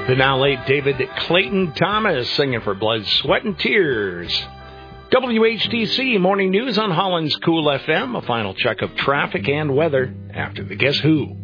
The now late David Clayton Thomas singing for Blood, Sweat, and Tears. WHTC Morning News on Holland's Cool FM. A final check of traffic and weather after the Guess Who.